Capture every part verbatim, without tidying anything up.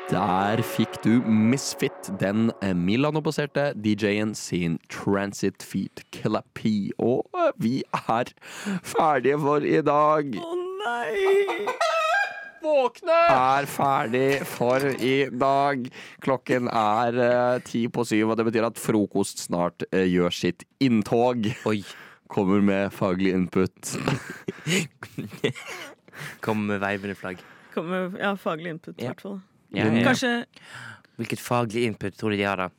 Der fikk du Misfit, den Milano-baserte D J-en sin Transit Feed Killer P. Og vi er ferdige for i dag. Å oh, nei! Våkne! Er ferdig for i dag. Klokken er uh, ti på syv, og det betyr at frokost snart uh, gjør sitt inntog. Oi. Kommer med faglig input. Kommer med veivende flagg. Kommer med ja, faglig input, i Ja. hvert fall. Ja, ja. Kanskje Hvilket faglig input tror du de har da?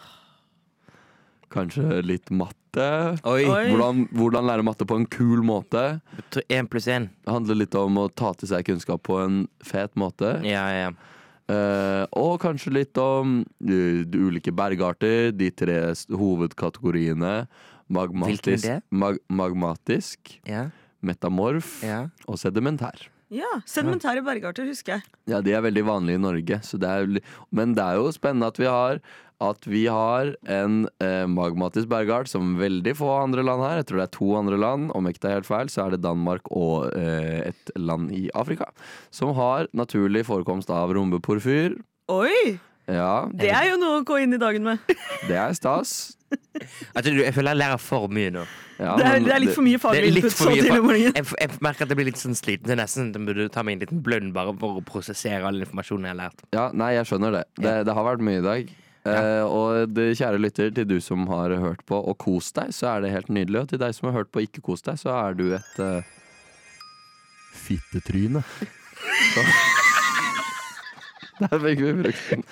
Kanskje litt matte. Oi. Oi. Hvordan, hvordan lære matte på en kul måte. En pluss en. Det handler litt om å ta til seg kunnskap på en fet måte. Ja, ja. Eh, og kanskje litt om uh, de ulike bergarter, de tre s- hovedkategoriene. Hvilken er Magmatisk, det? mag, magmatisk, Ja, metamorf ja. og sedimentær. Ja, sedimentære bergarter husker jeg. Ja, de er veldig vanlige i Norge, så det er, li- men det er jo spennende at vi har At vi har en eh, magmatisk bergart som veldig få andre land her. Jeg tror det er to andre land. Om ikke det er helt feil, så er det Danmark og eh, et land i Afrika som har naturlig forekomst av rombeporfyr. Oi! Ja, Det er jo noe å gå inn i dagen med. det er stas. Altså, du, jeg føler jeg lærer for mye nå. Ja, Det er, men det er litt for mye Det faglig er litt input for så mye tidlig fa- om morgenen. jeg, jeg merker at jeg blir litt sånn sliten. Det er nesten jeg burde ta meg en liten blønn bare for å prosessere all informasjonen jeg har lært. Ja, nei, jeg skjønner det. Det, det har vært mye i dag. Eh, og det, kjære lytter, til du som har hørt på og kost deg, så er det helt nydelig. Og til deg som har hørt på og ikke kost deg, så er du et uh, fittetryne. Så. Der fikk vi brukt den.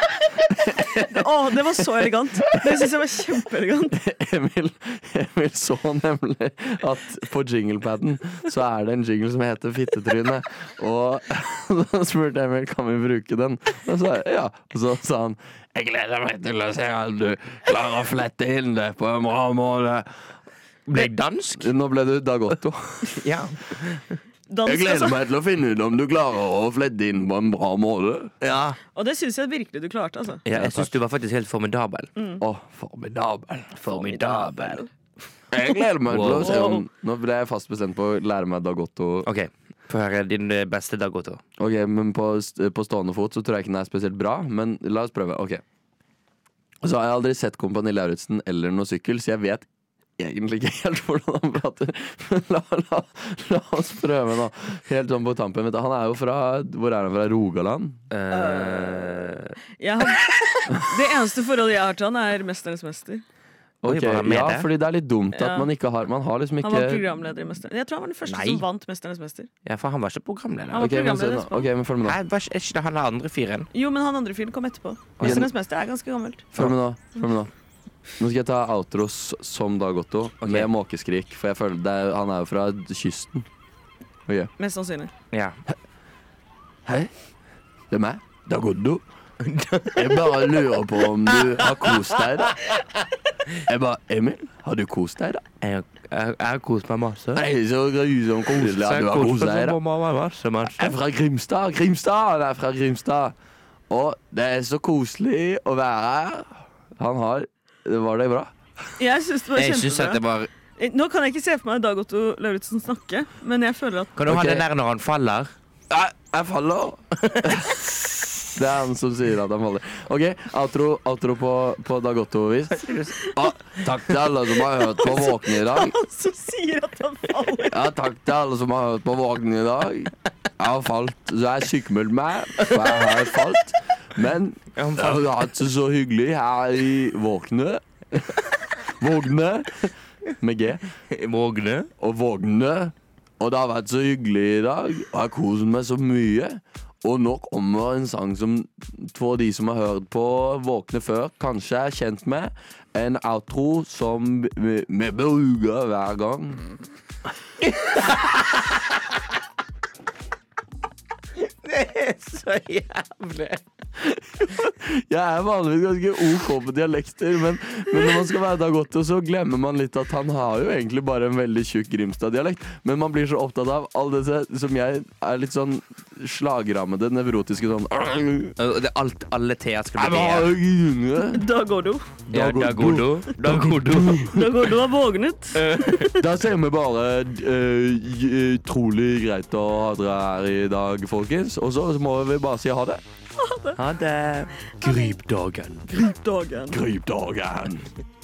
Å, det var så elegant. Det synes jeg var kjempeelegant. Emil, Emil så nemlig at på jinglepadden så er det en jingle som heter Fittetryne. Og så spurte Emil kan vi bruke den. Og så, ja. Og så sa han jeg gleder meg til å se at du klarer å flette inn det på en bra måte. Ble jeg dansk? Nå ble du Dagotto. Ja. Dans, Jeg gleder altså. meg til å finne ut om du klarer å flette inn på en bra måte. Ja. Og det synes jeg virkelig du klarte, altså. Ja, jeg syns du var faktisk helt formidabel. Å, formidabel. Formidabel. Jeg gleder meg til å se om Wow. Nå ble jeg fast bestemt på å lære meg Dagotto. OK, få høre din eh, beste dag, Otto. Ok, men på, st- på stående fot så tror jeg ikke den er spesielt bra. Men la oss prøve, ok. Så har jeg aldri sett Kompani Lauritzen eller noe sykkel, så jeg vet egentlig ikke helt hvordan han prater. Men la, la, la oss prøve nå. Helt sånn på tampen. Vet du, han er jo fra Hvor er han fra? Rogaland? Eh, Jeg har, det eneste forholdet jeg har til han, er Mesternes mester. Oi, Ok, var han med ja, det? fordi det er litt dumt at Ja. man ikke har Man har liksom Han var ikke programleder i Mesternes Jeg tror han var den første Nei. som vant Mesternes mester. ja, for han var ikke programleder. Han var Ok, men, se programleder nå. etterpå. Ok, men følg med nå. Nei, var ikke, er ikke det han der andre fyren? Jo, men han andre fyren kom etterpå. Mesternes mester er ganske gammelt. Følg med nå. Følg med nå. Nå skal jeg ta outros som Dagotto Ok. med måkeskrik, for jeg føler det er, han er jo fra kysten. Ok. Mest sannsynlig. Ja. Hei, det er meg, Dagotto. Jeg bare lurer på om du har kost deg da. Jeg bare, Emil, har du kost deg da? Jeg, jeg, jeg har kost meg masse. Nei, så grusomt koselig at du har kost deg da. Masse, Jeg masse. er fra Grimstad, Grimstad, han er fra Grimstad. Og det er så koselig å være her. Han har, var det bra? Jeg synes det var Jeg syns at det kjempebra. var Nå kan jeg ikke se for meg Dag Otto Lauritzen snakke, men jeg føler at Kan du Ok. ha den der når han faller? Nei, jeg faller. Det er han som sier at han faller. Ok, outro, outro på, på Dagotto-vis. Ah, takk til alle som har hørt på Våkne i dag. han som sier at han faller. Ja, takk til alle som har hørt på Våkne i dag. Jeg har falt, så jeg er sykemeldt meg, for jeg har falt. Men jeg har hatt det så hyggelig her i Våkne. Vågne, med G. Vågne? Og Vågne. Og det har vært så hyggelig i dag, og jeg koser meg så mye. Og nå kommer en sang som for de som har hørt på Våkne før, kanskje er kjent med. En outro som vi vi bruker hver gang. Det er så jævlig. Jeg er vanligvis ganske ok på dialekter, men, men når man skal være Dagotto, så glemmer man litt at han har jo egentlig bare en veldig tjukk Grimstad-dialekt. Men man blir så opptatt av alle disse som jeg er litt sånn slagrammede, nevrotiske sånn. Og det er alt, alle T-er skal Jeg bli må ha D-er. øyne. Dag Otto. Ja, Dagodo. Dagodo. Dag Otto har vågnet. Da sier vi bare uh, utrolig greit å ha dere her i dag, folkens. Og så må vi bare si ha det. det. Ha det. Grip dagen. Grip dagen. Grip dagen!